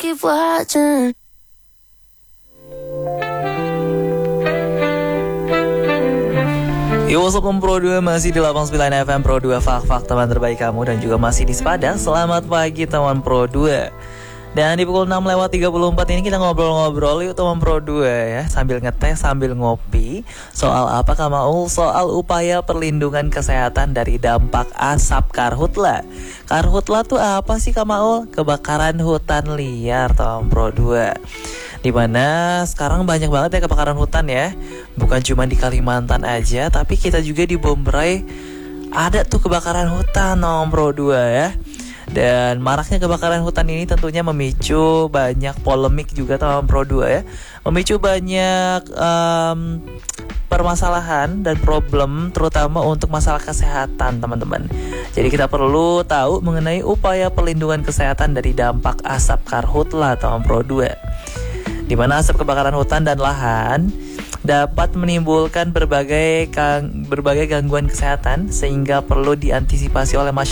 keep watching. Yo, what's up Pro 2, masih di 89 FM Pro 2, fak teman terbaik kamu. Dan juga masih di Sepada. Selamat pagi teman Pro 2. Dan di pukul 6:34 ini kita ngobrol-ngobrol yuk teman Pro 2 ya, sambil ngeteh, sambil ngopi. Soal apa Kak Maul? Soal upaya perlindungan kesehatan dari dampak asap karhutla. Karhutla tuh apa sih Kak Maul? Kebakaran hutan liar teman Pro 2. Dimana sekarang banyak banget ya kebakaran hutan ya. Bukan cuma di Kalimantan aja, tapi kita juga di Bombray ada tuh kebakaran hutan nomor 2 ya. Dan maraknya kebakaran hutan ini tentunya memicu banyak polemik juga nomor 2 ya. Memicu banyak permasalahan dan problem, terutama untuk masalah kesehatan teman-teman. Jadi kita perlu tahu mengenai upaya perlindungan kesehatan dari dampak asap karhutla nomor 2. Di mana asap kebakaran hutan dan lahan dapat menimbulkan berbagai gangguan kesehatan sehingga perlu diantisipasi oleh masyarakat